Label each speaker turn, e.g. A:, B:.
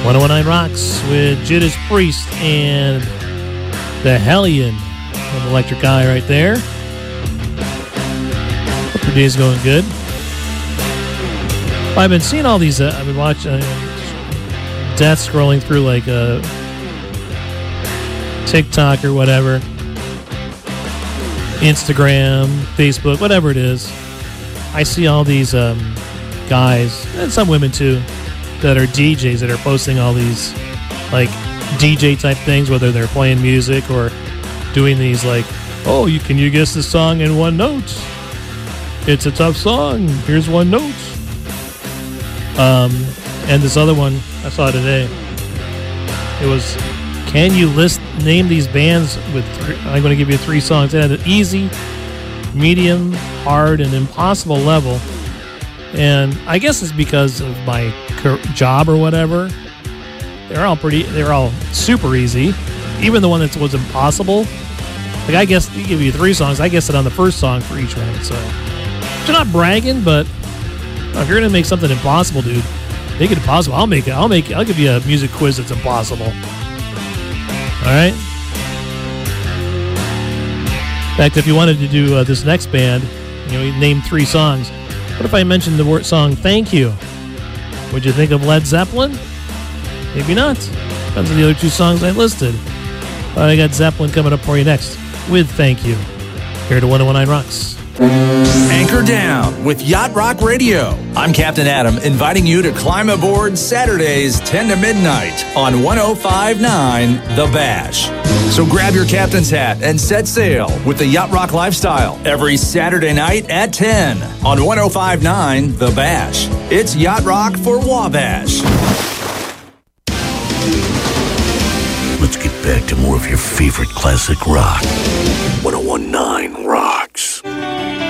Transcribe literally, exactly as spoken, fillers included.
A: one oh nine Rocks with Judas Priest and the Hellion with Electric Eye right there. Hope your day's going good. Well, I've been seeing all these, uh, I've been watching, uh, death scrolling through like uh, TikTok or whatever, Instagram, Facebook, whatever it is. I see all these um, guys, and some women too, that are D Js that are posting all these like D J type things, whether they're playing music or doing these like, oh, you can you guess the song in one note? It's a tough song. Here's one note. Um, and this other one I saw today. It was, can you list name these bands with? Three, I'm going to give you three songs. It had an easy, medium, hard, and impossible level. And I guess it's because of my job or whatever. They're all pretty, they're all super easy. Even the one that was impossible. Like, I guess, you give you three songs, I guess it on the first song for each one. So, they're not bragging, but if you're going to make something impossible, dude, make it impossible. I'll make it. I'll make it. I'll give you a music quiz that's impossible. All right? In fact, if you wanted to do uh, this next band, you know, name three songs. What if I mentioned the word song Thank You? Would you think of Led Zeppelin? Maybe not. Depends on the other two songs I listed. But I got Zeppelin coming up for you next with Thank You. Here to one oh nine Rocks.
B: Anchor Down with Yacht Rock Radio. I'm Captain Adam, inviting you to climb aboard Saturdays ten to midnight on one oh five point nine The Bash. So grab your captain's hat and set sail with the Yacht Rock lifestyle every Saturday night at ten on one oh five point nine The Bash. It's Yacht Rock for Wabash.
C: Let's get back to more of your favorite classic rock.